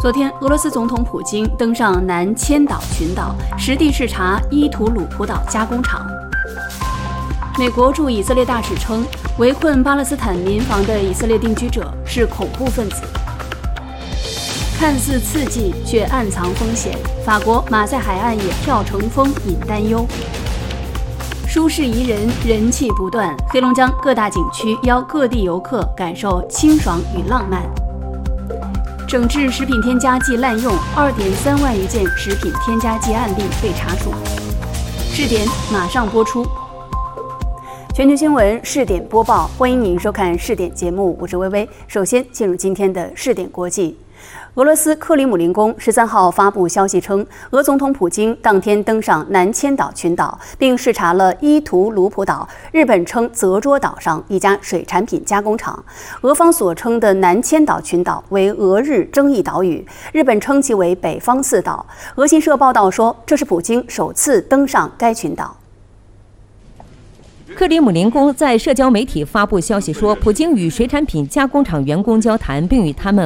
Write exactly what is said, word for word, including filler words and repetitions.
昨天，俄罗斯总统普京登上南千岛群岛，实地视察伊图鲁普岛加工厂。美国驻以色列大使称，围困巴勒斯坦民房的以色列定居者是恐怖分子。看似刺激，却暗藏风险。法国马赛海岸也跳成风，引担忧。舒适宜人，人气不断。黑龙江各大景区邀各地游客感受清爽与浪漫。整治食品添加剂滥用，二点三万余件食品添加剂案例被查处。试点马上播出。全球新闻试点播报，欢迎您收看试点节目，我是微微。首先进入今天的试点国际。俄罗斯克里姆林宫十三号发布消息称，俄总统普京当天登上南千岛群岛，并视察了伊图鲁普岛，日本称泽捉岛上一家水产品加工厂。俄方所称的南千岛群岛为俄日争议岛屿，日本称其为北方四岛。俄新社报道说，这是普京首次登上该群岛。 克里姆林宫在社交媒体发布消息说，普京与水产品加工厂员工交谈，并与他们